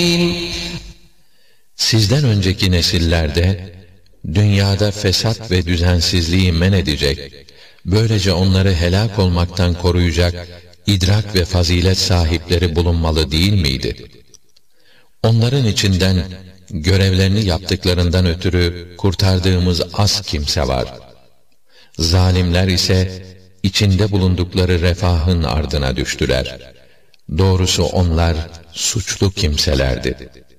Sizden önceki nesillerde dünyada fesat ve düzensizliği men edecek, böylece onları helak olmaktan koruyacak idrak ve fazilet sahipleri bulunmalı değil miydi? Onların içinden görevlerini yaptıklarından ötürü kurtardığımız az kimse var. Zalimler ise içinde bulundukları refahın ardına düştüler. Doğrusu onlar suçlu kimselerdi.